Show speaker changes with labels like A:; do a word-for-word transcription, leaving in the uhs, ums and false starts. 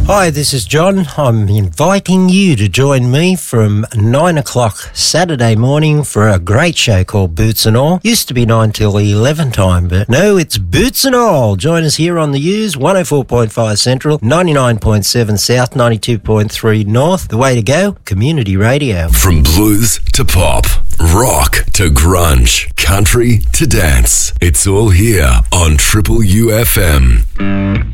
A: Hi, this is John. I'm inviting you to join me from nine o'clock Saturday morning for a great show called Boots and All. Used to be nine till eleven time, but no, it's Boots and All. Join us here on the U's, one oh four point five Central, ninety-nine point seven South, ninety-two point three North. The way to go, community radio.
B: From blues to pop, rock to grunge, country to dance. It's all here on Triple U F M.